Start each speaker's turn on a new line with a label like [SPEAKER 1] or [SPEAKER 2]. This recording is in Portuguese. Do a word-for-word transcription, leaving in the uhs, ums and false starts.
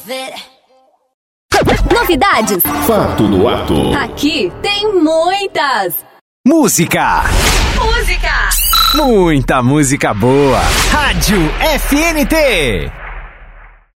[SPEAKER 1] Novidades.
[SPEAKER 2] Fato no ato.
[SPEAKER 1] Aqui tem muitas.
[SPEAKER 3] Música.
[SPEAKER 1] Música.
[SPEAKER 3] Muita música boa. Rádio F N T.